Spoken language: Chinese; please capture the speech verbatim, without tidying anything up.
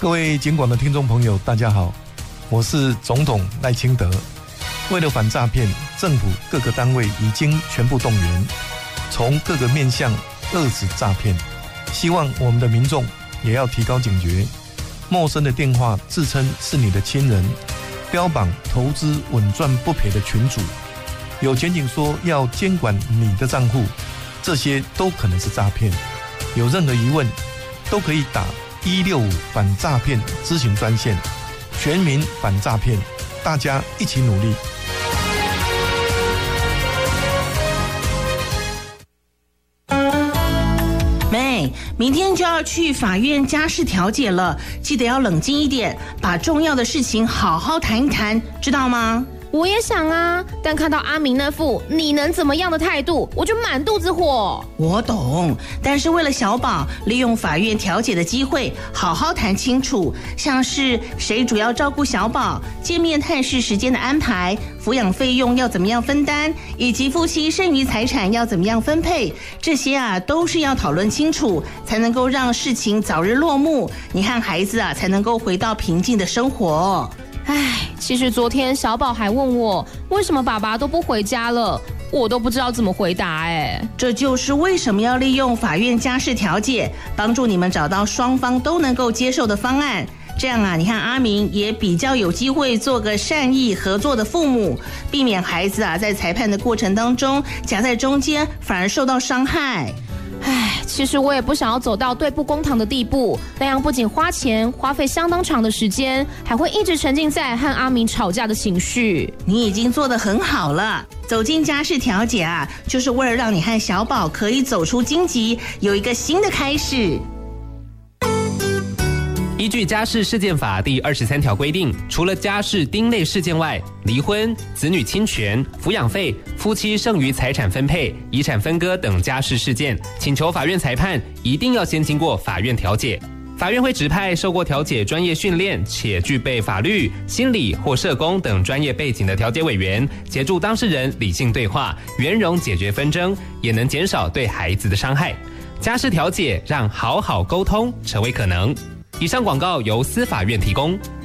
各位警广的听众朋友，大家好，我是总统赖清德。为了反诈骗，政府各个单位已经全部动员，从各个面向遏止诈骗。希望我们的民众也要提高警觉，陌生的电话自称是你的亲人，标榜投资稳赚不赔的群组，有检警说要监管你的账户，这些都可能是诈骗。有任何疑问，都可以打一六五反诈骗咨询专线，全民反诈骗，大家一起努力。 妹，明天就要去法院家事调解了，记得要冷静一点，把重要的事情好好谈一谈，知道吗？ 我也想啊，但看到阿明那副你能怎么样的态度，我就满肚子火。 我懂，但是为了小宝，利用法院调解的机会，好好谈清楚，像是谁主要照顾小宝、见面探视时间的安排、抚养费用要怎么样分担，以及夫妻剩余财产要怎么样分配，这些啊都是要讨论清楚，才能够让事情早日落幕，你和孩子啊才能够回到平静的生活。 唉，其实昨天小宝还问我，为什么爸爸都不回家了，我都不知道怎么回答。哎， 这就是为什么要利用法院家事调解，帮助你们找到双方都能够接受的方案。这样啊，你看阿明也比较有机会做个善意合作的父母，避免孩子啊在裁判的过程当中夹在中间，反而受到伤害。 唉，其实我也不想要走到对簿公堂的地步，那样不仅花钱花费相当长的时间，还会一直沉浸在和阿明吵架的情绪。 你已经做得很好了，走进家事调解啊，就是为了让你和小宝可以走出荆棘，有一个新的开始。 依据家事事件法第二十三条规定，除了家事丁类事件外，离婚、子女侵权、抚养费、夫妻剩余财产分配、遗产分割等家事事件，请求法院裁判一定要先经过法院调解。法院会指派受过调解专业训练且具备法律、心理或社工等专业背景的调解委员，协助当事人理性对话，圆融解决纷争，也能减少对孩子的伤害。家事调解让好好沟通成为可能。以上广告由司法院提供。